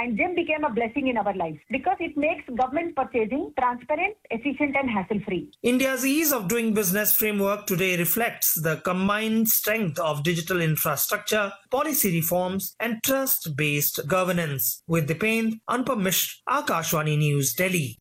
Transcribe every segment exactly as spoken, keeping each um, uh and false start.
and GeM became a blessing in our lives because it makes government purchasing transparent, efficient and hassle-free. India's ease of doing business framework today reflects the combined strength of digital infrastructure, policy reforms, and trust-based governance. With Dipen, Anupam Mishra, Akashvani News, Delhi.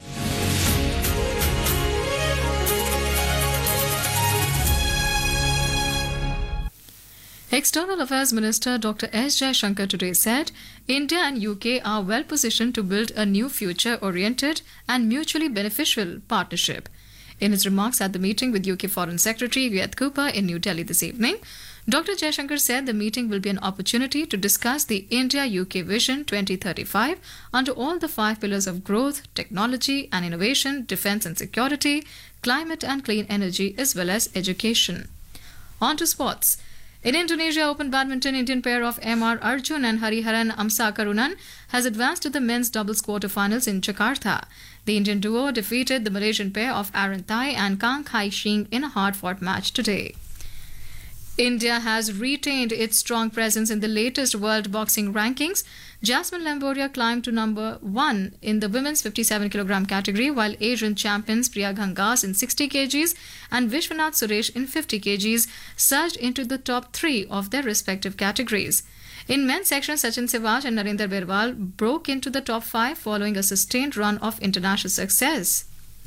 External Affairs Minister Doctor S. Jaishankar today said India and U K are well positioned to build a new future-oriented and mutually beneficial partnership. In his remarks at the meeting with U K Foreign Secretary Vyeth Cooper in New Delhi this evening, Doctor Jaishankar said the meeting will be an opportunity to discuss the India-U K Vision twenty thirty-five under all the five pillars of growth, technology and innovation, defence and security, climate and clean energy as well as education. On to sports. In Indonesia Open Badminton, Indian pair of M R Arjun and Hariharan Amsakarunan has advanced to the men's doubles quarterfinals in Jakarta. The Indian duo defeated the Malaysian pair of Aaron Thai and Kang Hai Shing in a hard-fought match today. India has retained its strong presence in the latest World Boxing Rankings. Jasmine Lamboria climbed to number one in the women's fifty-seven kilogram category, while Asian champions Priya Gangas in sixty kilograms and Vishwanath Suresh in fifty kilograms surged into the top three of their respective categories. In men's section, Sachin Sewaj and Narendra Berwal broke into the top five following a sustained run of international success.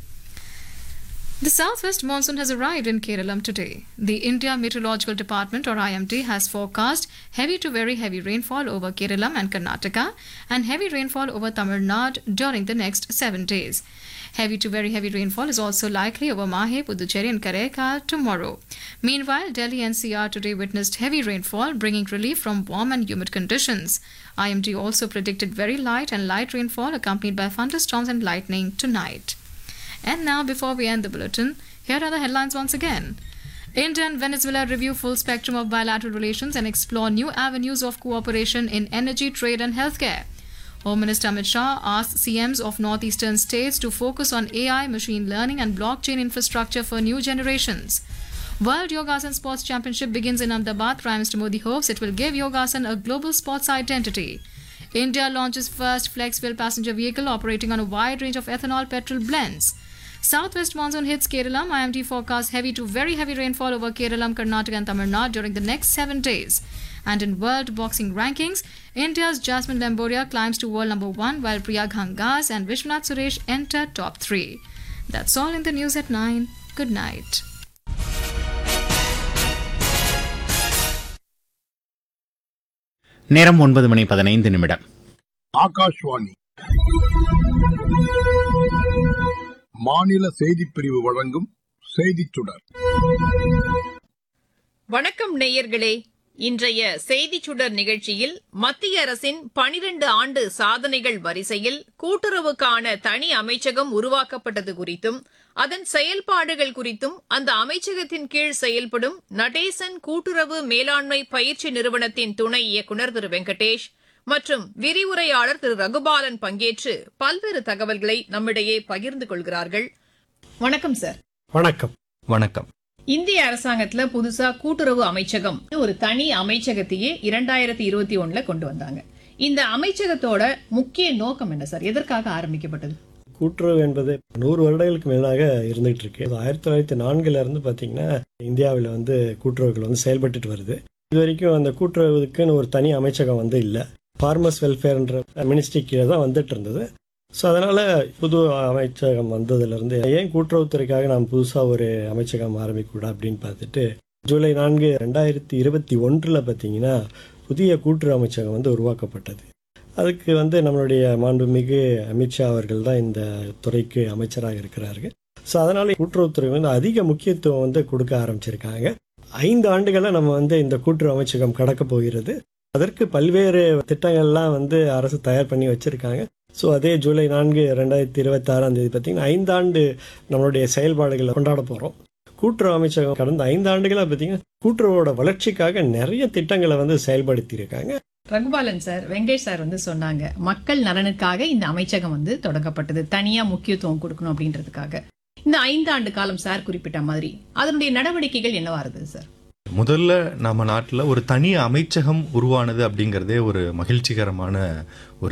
The southwest monsoon has arrived in Kerala today. The India Meteorological Department or I M D has forecast heavy to very heavy rainfall over Kerala and Karnataka and heavy rainfall over Tamil Nadu during the next seven days. Heavy to very heavy rainfall is also likely over Mahe, Puducherry and Karaikal tomorrow. Meanwhile, Delhi N C R today witnessed heavy rainfall, bringing relief from warm and humid conditions. I M D also predicted very light and light rainfall accompanied by thunderstorms and lightning tonight. And now, before we end the bulletin, here are the headlines once again. India and Venezuela review full spectrum of bilateral relations and explore new avenues of cooperation in energy, trade and healthcare. Home Minister Amit Shah asked C Ms of northeastern states to focus on A I, machine learning and blockchain infrastructure for new generations. World Yogasan Sports Championship begins in Ahmedabad. Prime Minister Modi hopes it will give Yogasan a global sports identity. India launches first flex-fuel passenger vehicle operating on a wide range of ethanol petrol blends. Southwest monsoon hits Kerala. I M D forecasts heavy to very heavy rainfall over Kerala, Karnataka and Tamil Nadu during the next seven days. And in World Boxing Rankings, India's Jasmine Lamboria climbs to world number one while Priya Gangas and Vishwanath Suresh enter top three. That's all in the news at nine. Good night. நேரம் ஒன்பது மணி பதினைந்து நிமிடம். ஆகாஷ்வாணி மாநில செய்திப் பிரிவு வழங்கும் செய்திச் சுடர். வணக்கம் நேயர்களே. இன்றைய செய்திச் சுடர் நிகழ்ச்சியில் மத்திய அரசின் பனிரண்டு ஆண்டு சாதனைகள் வரிசையில் கூட்டுறவுக்கான தனி அமைச்சகம் உருவாக்கப்பட்டது குறித்தும் அதன் செயல்பாடுகள் குறித்தும் அந்த அமைச்சகத்தின் கீழ் செயல்படும் நடேசன் கூட்டுறவு மேலாண்மை பயிற்சி நிறுவனத்தின் துணை இயக்குநர் திரு வெங்கடேஷ் மற்றும் விரிவுரையாளர் திரு ரகுபாலன் பங்கேற்று பல்வேறு தகவல்களை நம்மிடையே பகிர்ந்து கொள்கிறார்கள். வணக்கம் சார். வணக்கம். வணக்கம். இந்திய அரசாங்கத்துல புதுசா கூட்டுறவு அமைச்சகம் ஒரு தனி அமைச்சகத்தையே இரண்டாயிரத்தி இருபத்தி ஒண்ணுல கொண்டு வந்தாங்க. இந்த அமைச்சகத்தோட முக்கிய நோக்கம் என்ன சார்? எதற்காக ஆரம்பிக்கப்பட்டது? கூட்டுறவு என்பது நூறு வருடங்களுக்கு மேலாக இருந்துகிட்டு இருக்கு. ஆயிரத்தி தொள்ளாயிரத்தி நான்குல இருந்து பாத்தீங்கன்னா இந்தியாவில் வந்து கூட்டுறவுகள் வந்து செயல்பட்டு வருது. இது வரைக்கும் அந்த கூட்டுறவுக்குன்னு ஒரு தனி அமைச்சகம் வந்து இல்லை. ஃபார்மர்ஸ் வெல்ஃபேர்ன்ற மினிஸ்ட்ரி கீழே தான் வந்துட்டு இருந்தது. ஸோ அதனால புது அமைச்சகம் வந்ததுலேருந்து ஏன் கூட்டுறவுத்துறைக்காக நாம் புதுசாக ஒரு அமைச்சகம் ஆரம்பிக்கூடா அப்படின்னு பார்த்துட்டு ஜூலை நான்கு ரெண்டாயிரத்தி இருபத்தி ஒன்றில் பார்த்தீங்கன்னா புதிய கூட்டுறவு அமைச்சகம் வந்து உருவாக்கப்பட்டது. அதுக்கு வந்து நம்மளுடைய மாண்புமிகு அமித்ஷா அவர்கள் தான் இந்த துறைக்கு அமைச்சராக இருக்கிறார்கள். ஸோ அதனால கூட்டுறவுத்துறை வந்து அதிக முக்கியத்துவம் வந்து கொடுக்க ஆரம்பிச்சிருக்காங்க. ஐந்து ஆண்டுகளை நம்ம வந்து இந்த கூட்டுறவு அமைச்சகம் கடக்க போகிறது. அதற்கு பல்வேறு திட்டங்கள்லாம் வந்து அரசு தயார் பண்ணி வச்சிருக்காங்க. ஸோ அதே ஜூலை நான்கு ரெண்டாயிரத்தி இருபத்தி ஆறாம் தேதி பார்த்தீங்கன்னா ஐந்தாண்டு நம்மளுடைய செயல்பாடுகளை கொண்டாட போகிறோம். கூட்டுறவு அமைச்சகம் கடந்த ஐந்து ஆண்டுகளாக பார்த்தீங்கன்னா கூட்டுறவோட வளர்ச்சிக்காக நிறைய திட்டங்களை வந்து செயல்படுத்தி இருக்காங்க. ரகுபாலன் சார், வெங்கடேஷ் சார் வந்து சொன்னாங்க மக்கள் நலனுக்காக இந்த அமைச்சகம் வந்து தொடங்கப்பட்டது, தனியா முக்கியத்துவம் கொடுக்கணும் அப்படின்றதுக்காக. இந்த ஐந்து ஆண்டு காலம் சார் குறிப்பிட்ட மாதிரி அதனுடைய நடவடிக்கைகள் என்னவா இருந்தது சார்? முதல்ல நம்ம நாட்டில் ஒரு தனி அமைச்சகம் உருவானது அப்படிங்கிறதே ஒரு மகிழ்ச்சிகரமான ஒரு